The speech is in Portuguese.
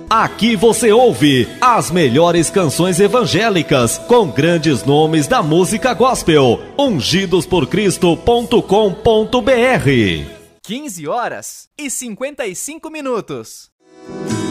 Aqui você ouve as melhores canções evangélicas com grandes nomes da música gospel. ungidosporcristo.com.br 15h55.